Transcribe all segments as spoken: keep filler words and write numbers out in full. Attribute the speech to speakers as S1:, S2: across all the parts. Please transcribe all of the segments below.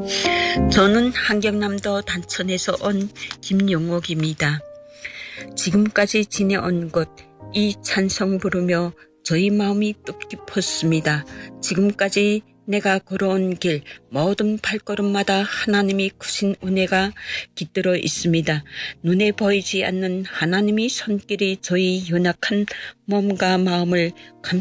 S1: 저는 한경남도 단천에서 온 김용옥입니다. 지금까지 지내온 것, 이 찬송 부르며 저희 마음이 뜻깊었습니다. 지금까지 내가 걸어온 길, 모든 발걸음마다 하나님이 크신 은혜가 깃들어 있습니다. 눈에 보이지 않는 하나님이 손길이 저희 연약한 몸과 마음을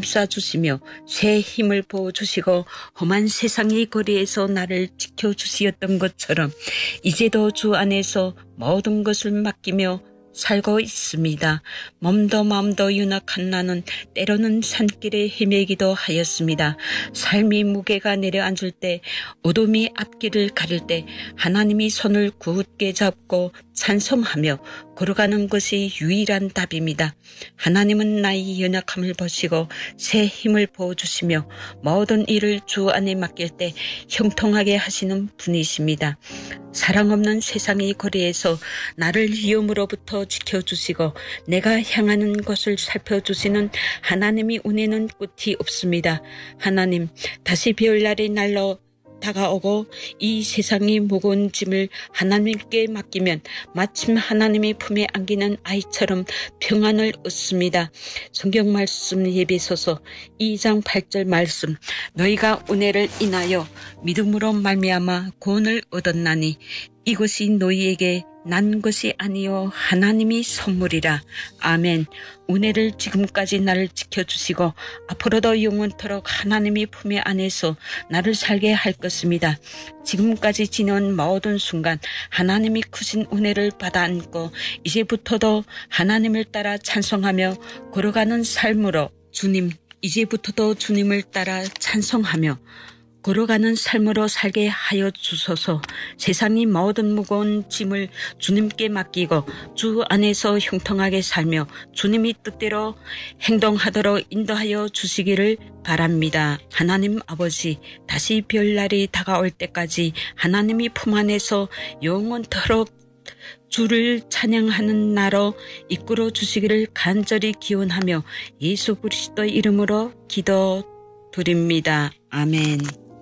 S1: 감싸주시며 새 힘을 부어주시고 험한 세상의 거리에서 나를 지켜주시었던 것처럼 이제도 주 안에서 모든 것을 맡기며 살고 있습니다. 몸도 마음도 연약한 나는 때로는 산길에 헤매기도 하였습니다. 삶이 무게가 내려앉을 때, 어둠이 앞길을 가릴 때 하나님이 손을 굳게 잡고 찬송하며 걸어가는 것이 유일한 답입니다. 하나님은 나의 연약함을 보시고 새 힘을 부어주시며 모든 일을 주 안에 맡길 때 형통하게 하시는 분이십니다. 사랑 없는 세상의 거리에서 나를 위험으로부터 지켜주시고 내가 향하는 곳을 살펴주시는 하나님의 은혜는 끝이 없습니다. 하나님, 다시 별날이 날로 다가오고 이 세상의 무거운 짐을 하나님께 맡기면 마침 하나님의 품에 안기는 아이처럼 평안을 얻습니다. 성경 말씀 예비소서 이 장 팔 절 말씀, 너희가 은혜를 인하여 믿음으로 말미암아 구원을 얻었나니 이것이 너희에게 난 것이 아니요 하나님이 선물이라. 아멘. 은혜를 지금까지 나를 지켜주시고 앞으로도 영원토록 하나님의 품에 안에서 나를 살게 할 것입니다. 지금까지 지내온 모든 순간 하나님이 크신 은혜를 받아 안고 이제부터도 하나님을 따라 찬송하며 걸어가는 삶으로 주님, 이제부터도 주님을 따라 찬송하며 걸어가는 삶으로 살게 하여 주소서. 세상의 모든 무거운 짐을 주님께 맡기고 주 안에서 형통하게 살며 주님이 뜻대로 행동하도록 인도하여 주시기를 바랍니다. 하나님 아버지, 다시 별날이 다가올 때까지 하나님의 품 안에서 영원토록 주를 찬양하는 나로 이끌어 주시기를 간절히 기원하며 예수 그리스도 이름으로 기도드립니다. 아멘.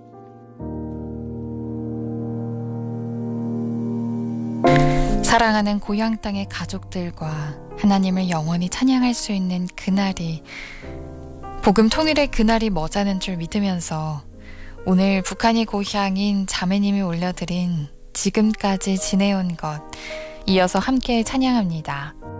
S2: 사랑하는 고향 땅의 가족들과 하나님을 영원히 찬양할 수 있는 그날이, 복음 통일의 그날이 머자는 줄 믿으면서 오늘 북한이 고향인 자매님이 올려드린 지금까지 지내온 것, 이어서 함께 찬양합니다.